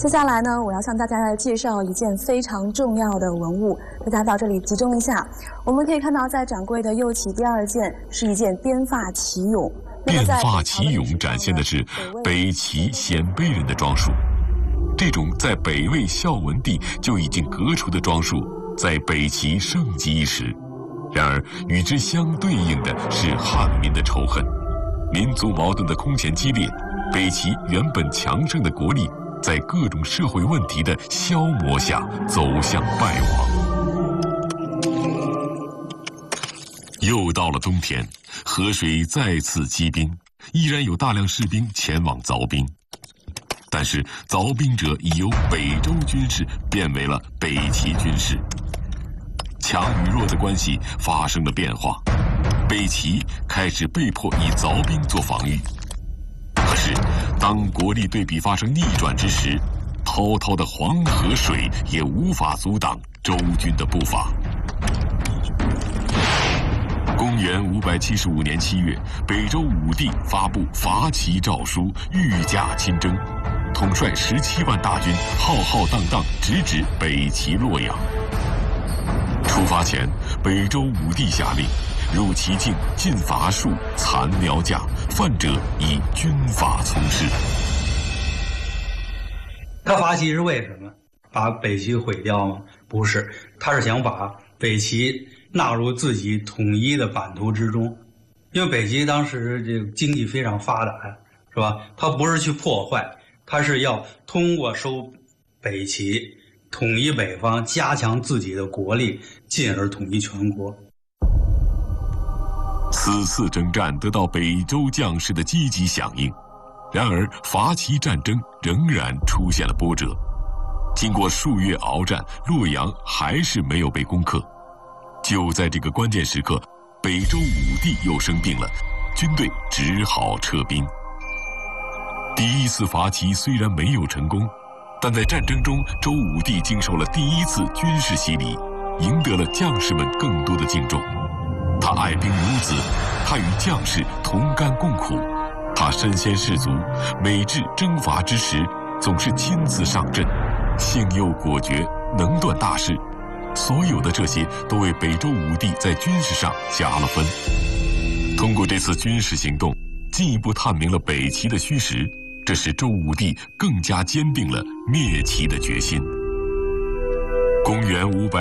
接下来呢，我要向大家来介绍一件非常重要的文物，大家到这里集中一下。我们可以看到，在展柜的右起第2件是一件编发旗俑。 编发旗俑展现的是北齐鲜卑人的装束。这种在北魏孝文帝就已经革除的装束，在北齐盛极一时。然而，与之相对应的是汉民的仇恨，民族矛盾的空前激烈。北齐原本强盛的国力，在各种社会问题的消磨下走向败亡。又到了冬天，河水再次积冰，依然有大量士兵前往凿冰。但是凿冰者已由北周军事变为了北齐军事，强与弱的关系发生了变化，北齐开始被迫以凿冰做防御。可是当国力对比发生逆转之时，滔滔的黄河水也无法阻挡周军的步伐。公元575年7月，北周武帝发布伐齐诏书，御驾亲征，统帅17万大军，浩浩荡荡直指北齐洛阳。出发前，北周武帝下令，入齐境禁伐树，残苗架，犯者以军法从事。 他伐齐是为什么？把北齐毁掉吗？不是，他是想把北齐纳入自己统一的版图之中。因为北齐当时这个经济非常发达呀，是吧？他不是去破坏，他是要通过收北齐，统一北方，加强自己的国力，进而统一全国。 此次征战得到北周将士的积极响应，然而伐齐战争仍然出现了波折。经过数月鏖战，洛阳还是没有被攻克。就在这个关键时刻，北周武帝又生病了，军队只好撤兵。第一次伐齐虽然没有成功，但在战争中，周武帝经受了第1次军事洗礼，赢得了将士们更多的敬重。他爱兵如子，他与将士同甘共苦，他身先士卒，每至征伐之时，总是亲自上阵，性诱果决，能断大事。所有的这些都为北周武帝在军事上加了分。通过这次军事行动，进一步探明了北齐的虚实，这使周武帝更加坚定了灭齐的决心。公元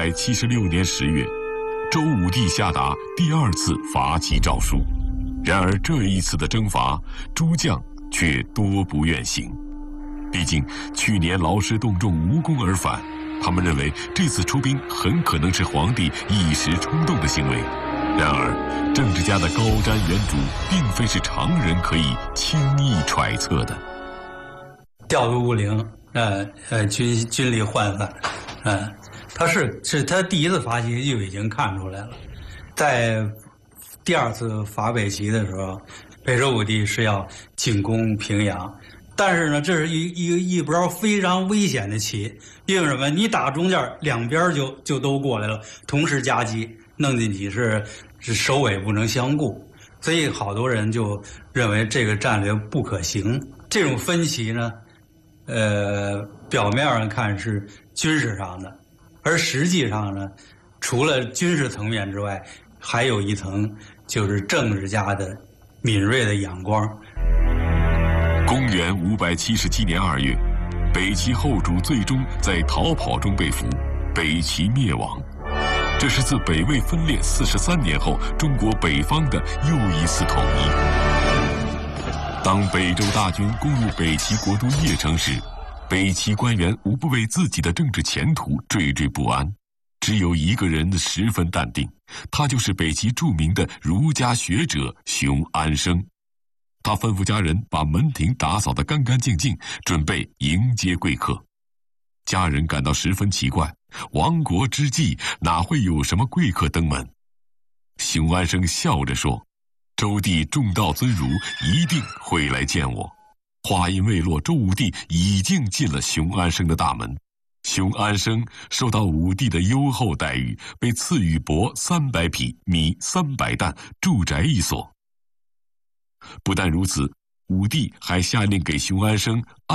576年10月，周武帝下达第2次伐齐诏书。然而这一次的征伐，诸将却多不愿行。毕竟去年劳师动众，无功而返，他们认为这次出兵很可能是皇帝一时冲动的行为。然而政治家的高瞻远瞩，并非是常人可以轻易揣测的。 调度不灵，军力涣散，是他第1次伐齐就已经看出来了。在第2次伐北齐的时候，北周武帝是要进攻平阳，但是呢，这是一波非常危险的棋。因为什么？你打中间，2边就都过来了，同时夹击，弄进去是首尾不能相顾，所以好多人就认为这个战略不可行。这种分歧呢，表面上看是军事上的，而实际上呢，除了军事层面之外，还有一层就是政治家的敏锐的眼光。 公元577年2月，北齐后主最终在逃跑中被俘，北齐灭亡。这是自北魏分裂43年后，中国北方的又一次统一。当北周大军攻入北齐国都邺城时，北齐官员无不为自己的政治前途惴惴不安。只有一个人十分淡定，他就是北齐著名的儒家学者熊安生。他吩咐家人把门庭打扫得干干净净，准备迎接贵客。家人感到十分奇怪，亡国之际哪会有什么贵客登门？熊安生笑着说：“周帝重道尊儒，一定会来见我。”话音未落，周武帝已经进了熊安生的大门。熊安生受到武帝的优厚待遇，被赐予帛300匹、米300担，住宅1所。不但如此，武帝还下令给熊安生